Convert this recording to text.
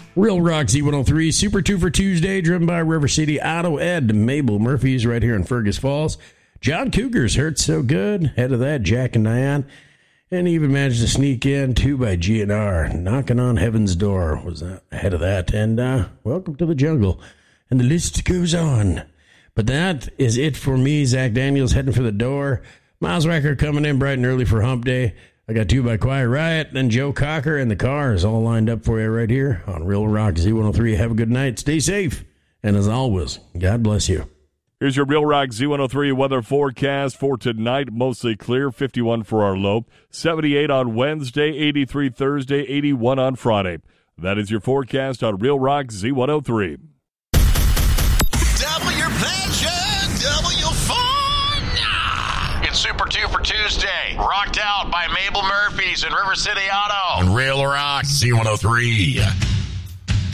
Real Rock Z103, Super 2 for Tuesday, driven by River City Auto. Ed Mabel Murphy's right here in Fergus Falls. John Cougar's Hurt So Good. Head of that, Jack and Diane. And even managed to sneak in 2 by GNR. Knocking on Heaven's Door was ahead of that. And Welcome to the Jungle. And the list goes on. But that is it for me. Zach Daniels heading for the door. Miles Wacker coming in bright and early for Hump Day. I got 2 by Quiet Riot, and Joe Cocker and the Cars all lined up for you right here on Real Rock Z103. Have a good night. Stay safe. And as always, God bless you. Here's your Real Rock Z103 weather forecast for tonight. Mostly clear, 51 for our low, 78 on Wednesday, 83 Thursday, 81 on Friday. That is your forecast on Real Rock Z103. Double your passion, double your fun. It's Super 2 for Tuesday. Rocked out by Mabel Murphy's and River City Auto. On Real Rock Z103.